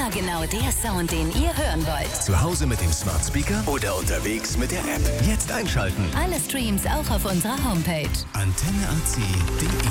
Immer genau der Sound, den ihr hören wollt. Zu Hause mit dem Smart Speaker oder unterwegs mit der App. Jetzt einschalten. Alle Streams auch auf unserer Homepage. AntenneAC.de